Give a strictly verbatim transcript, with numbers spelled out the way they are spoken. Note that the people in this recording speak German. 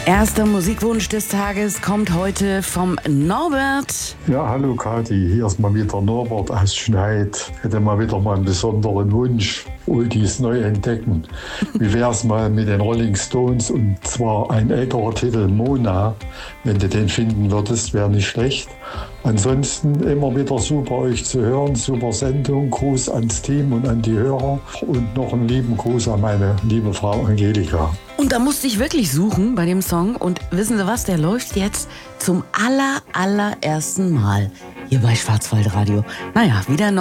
Erster Musikwunsch des Tages kommt heute vom Norbert. Ja, hallo Kathi, hier ist mal wieder Norbert aus Schneid. Ich hätte mal wieder mal einen besonderen Wunsch, Oldies neu entdecken. Wie wär's mal mit den Rolling Stones, und zwar ein älterer Titel, Mona. Wenn du den finden würdest, wäre nicht schlecht. Ansonsten immer wieder super, euch zu hören, super Sendung. Gruß ans Team und an die Hörer und noch einen lieben Gruß an meine liebe Frau Angelika. Und da musste ich wirklich suchen bei dem Song. Und wissen Sie was, der läuft jetzt zum aller, allerersten Mal hier bei Schwarzwaldradio. Naja, wieder